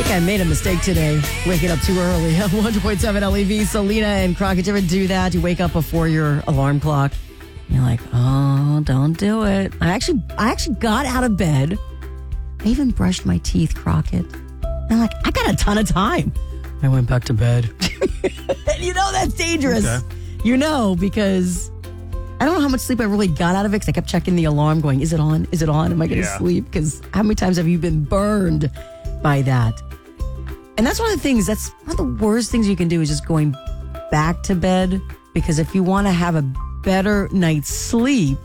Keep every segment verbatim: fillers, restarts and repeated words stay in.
think I made a mistake today, waking up too early. one hundred point seven L E V, Selena and Crockett. You ever do that? You wake up before your alarm clock. And you're like, oh, don't do it. I actually, I actually got out of bed. I even brushed my teeth, Crockett. And I'm like, I got a ton of time. I went back to bed. And you know that's dangerous. Okay. You know, because I don't know how much sleep I really got out of it because I kept checking the alarm going, is it on? Is it on? Am I going to yeah. sleep? Because how many times have you been burned by that? And that's one of the things, that's one of the worst things you can do is just going back to bed. Because if you want to have a better night's sleep,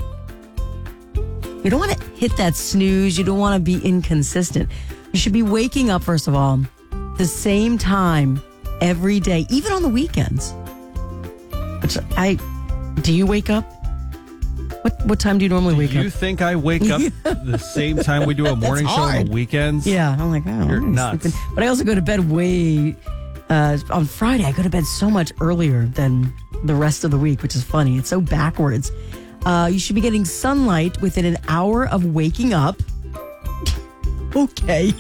you don't want to hit that snooze. You don't want to be inconsistent. You should be waking up, first of all, the same time every day, even on the weekends. Which I, do you wake up? What what time do you normally wake do up? You think I wake up the same time we do a morning show on the weekends? Yeah, I'm like, oh, you're I'm nuts. Sleeping. But I also go to bed way, uh, on Friday, I go to bed so much earlier than the rest of the week, which is funny. It's so backwards. Uh, you should be getting sunlight within an hour of waking up. Okay.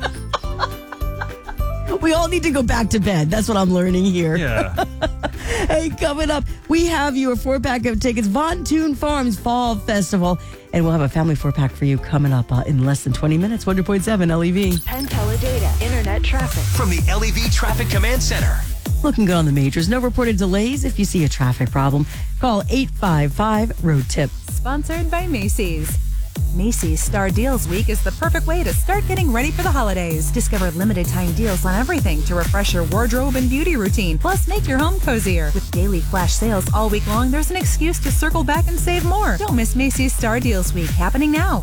We all need to go back to bed. That's what I'm learning here. Yeah. Hey, coming up, we have your four-pack of tickets, Von Toon Farms Fall Festival, and we'll have a family four-pack for you coming up uh, in less than twenty minutes. one hundred point seven L E V. Penn Teledata, Internet traffic. From the L E V Traffic Command Center. Looking good on the majors. No reported delays. If you see a traffic problem, call eight five five, road tip. Sponsored by Macy's. Macy's Star Deals Week is the perfect way to start getting ready for the holidays. Discover limited time deals on everything to refresh your wardrobe and beauty routine. Plus, make your home cozier. With daily flash sales all week long, there's an excuse to circle back and save more. Don't miss Macy's Star Deals Week, happening now.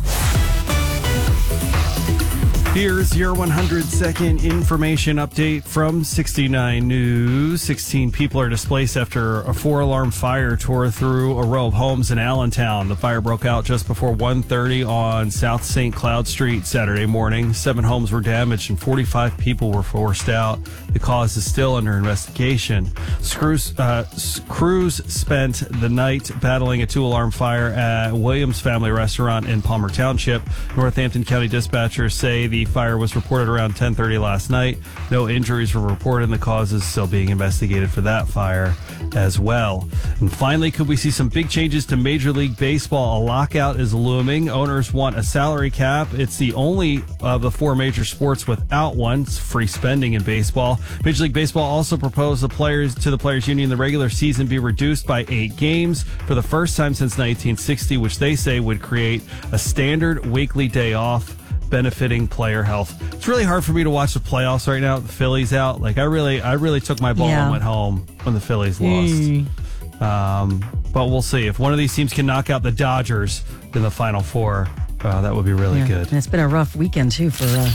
Here's your one hundred second information update from sixty-nine News. sixteen people are displaced after a four-alarm fire tore through a row of homes in Allentown. The fire broke out just before one thirty on South Saint Cloud Street Saturday morning. Seven homes were damaged and forty-five people were forced out. The cause is still under investigation. Crews, uh, crews spent the night battling a two-alarm fire at Williams Family Restaurant in Palmer Township. Northampton County dispatchers say the fire was reported around ten thirty last night. No injuries were reported, and the cause is still being investigated for that fire as well. And finally, could we see some big changes to Major League Baseball? A lockout is looming. Owners want a salary cap. It's the only of the four major sports without one. It's free spending in baseball. Major League Baseball also proposed the players to the Players Union the regular season be reduced by eight games for the first time since nineteen sixty, which they say would create a standard weekly day off, benefiting player health. It's really hard for me to watch the playoffs right now. The Phillies out. Like I really, I really took my ball yeah. and went home when the Phillies lost. Mm. Um, but we'll see if one of these teams can knock out the Dodgers in the Final Four. Uh, that would be really yeah. good. And it's been a rough weekend too for uh,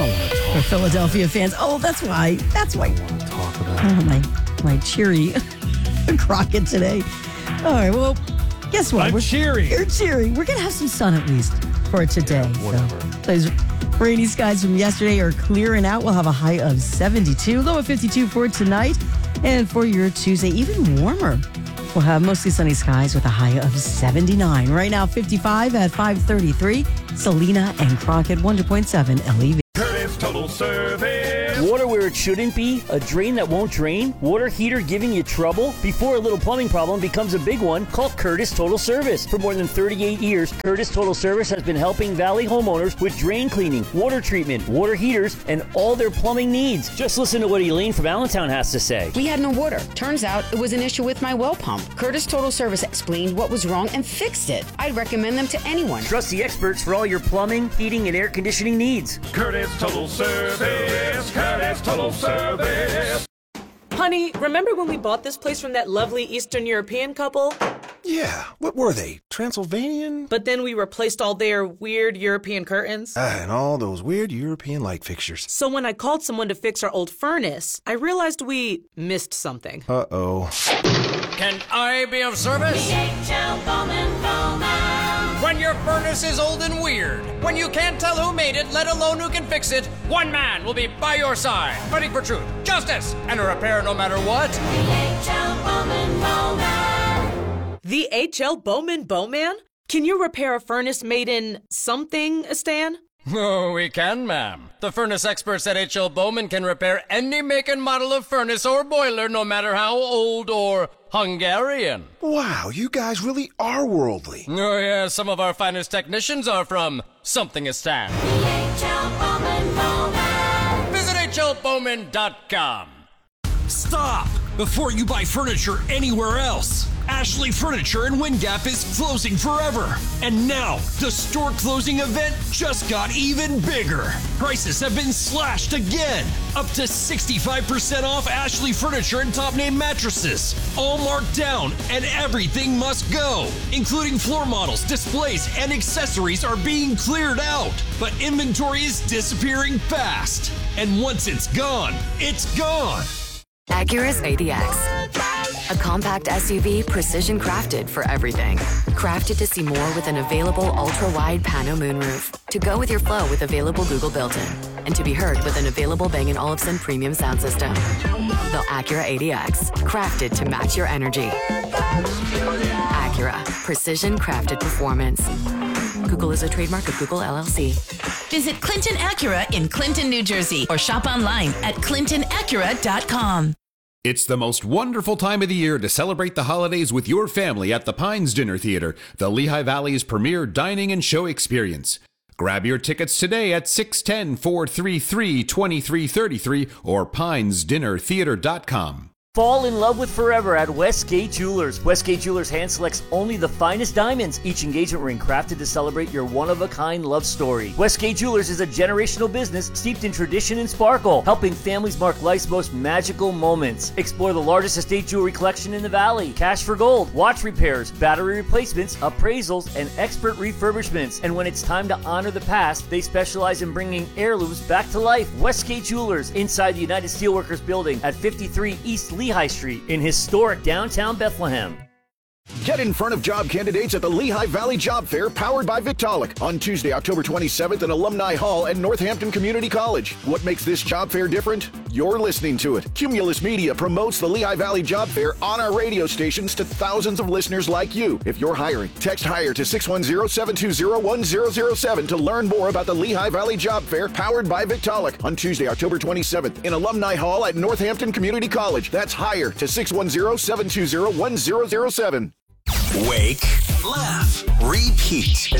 for Philadelphia fans. Oh, that's why. That's why. I don't want to talk about oh, my my cheery Crockett today. All right. Well, guess what? I'm We're cheery. You're cheery. We're gonna have some sun at least for today. Yeah, whatever. So, those rainy skies from yesterday are clearing out. We'll have a high of seventy-two, low of fifty-two for tonight, and for your Tuesday, even warmer. We'll have mostly sunny skies with a high of seventy-nine. Right now, fifty-five at five thirty-three. Selena and Crockett, one hundred point seven L E V. Curtis Total Service. Water where it shouldn't be? A drain that won't drain? Water heater giving you trouble? Before a little plumbing problem becomes a big one, call Curtis Total Service. For more than thirty-eight years, Curtis Total Service has been helping Valley homeowners with drain cleaning, water treatment, water heaters, and all their plumbing needs. Just listen to what Elaine from Allentown has to say. We had no water. Turns out it was an issue with my well pump. Curtis Total Service explained what was wrong and fixed it. I'd recommend them to anyone. Trust the experts for all your plumbing, heating, and air conditioning needs. Curtis Total Service. Curtis Total Service. Honey, remember when we bought this place from that lovely Eastern European couple? Yeah, what were they? Transylvanian? But then we replaced all their weird European curtains. Ah, and all those weird European light fixtures. So when I called someone to fix our old furnace, I realized we missed something. Uh-oh. Can I be of service? The H L Bowman Bowman. When your furnace is old and weird, when you can't tell who made it, let alone who can fix it, one man will be by your side, fighting for truth, justice, and a repair no matter what. The H L Bowman Bowman. The H L Bowman Bowman? Can you repair a furnace made in something, Stan? Oh, we can, ma'am. The furnace experts at H L Bowman can repair any make and model of furnace or boiler, no matter how old or Hungarian. Wow, you guys really are worldly. Oh, yeah, some of our finest technicians are from Somethingistan. H L Bowman Bowman. Visit H L Bowman dot com. Stop! Before you buy furniture anywhere else, Ashley Furniture in Wind Gap is closing forever. And now, the store closing event just got even bigger. Prices have been slashed again. Up to sixty-five percent off Ashley Furniture and top name mattresses. All marked down and everything must go. Including floor models, displays, and accessories are being cleared out. But inventory is disappearing fast. And once it's gone, it's gone. Acura's A D X. A compact S U V precision crafted for everything. Crafted to see more with an available ultra-wide pano moonroof. To go with your flow with available Google built-in. And to be heard with an available Bang and Olufsen premium sound system. The Acura A D X. Crafted to match your energy. Acura. Precision crafted performance. Google is a trademark of Google L L C. Visit Clinton Acura in Clinton, New Jersey, or shop online at clinton acura dot com. It's the most wonderful time of the year to celebrate the holidays with your family at the Pines Dinner Theater, the Lehigh Valley's premier dining and show experience. Grab your tickets today at six one zero, four three three, two three three three or pines dinner theater dot com. Fall in love with forever at Westgate Jewelers. Westgate Jewelers hand selects only the finest diamonds. Each engagement ring crafted to celebrate your one-of-a-kind love story. Westgate Jewelers is a generational business steeped in tradition and sparkle, helping families mark life's most magical moments. Explore the largest estate jewelry collection in the valley. Cash for gold, watch repairs, battery replacements, appraisals, and expert refurbishments. And when it's time to honor the past, they specialize in bringing heirlooms back to life. Westgate Jewelers, inside the United Steelworkers Building at fifty-three East Lehigh Street in historic downtown Bethlehem. Get in front of job candidates at the Lehigh Valley Job Fair powered by Victaulic on Tuesday, October twenty-seventh in Alumni Hall at Northampton Community College. What makes this job fair different? You're listening to it. Cumulus Media promotes the Lehigh Valley Job Fair on our radio stations to thousands of listeners like you. If you're hiring, text HIRE to six one zero, seven two zero, one zero zero seven to learn more about the Lehigh Valley Job Fair powered by Victaulic on Tuesday, October twenty-seventh in Alumni Hall at Northampton Community College. That's HIRE to six one zero, seven two zero, one zero zero seven. Wake, laugh, repeat.